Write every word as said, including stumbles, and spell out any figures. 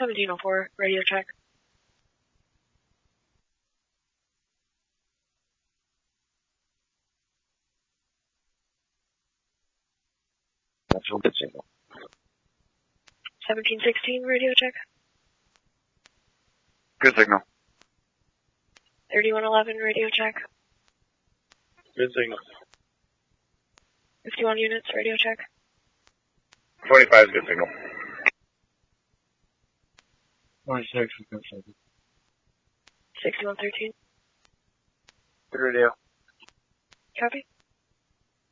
seventeen oh four, radio check. That's a good signal. seventeen sixteen, radio check. Good signal. thirty-one eleven, radio check. Good signal. fifty-one units, radio check. twenty-five is good signal. twenty-six is good signal. sixty-one thirteen. Good radio. Copy.